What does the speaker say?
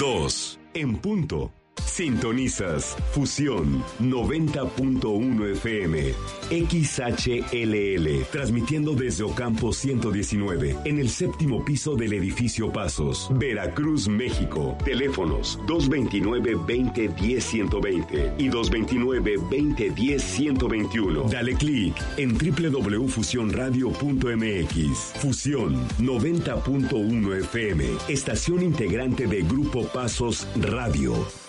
2, en punto. Sintonizas Fusión 90.1 FM, XHLL, transmitiendo desde Ocampo 119, en el séptimo piso del edificio Pasos, Veracruz, México. Teléfonos 229-2010-120 y 229-2010-121. Dale clic en www.fusionradio.mx. Fusión 90.1 FM, estación integrante de Grupo Pasos Radio.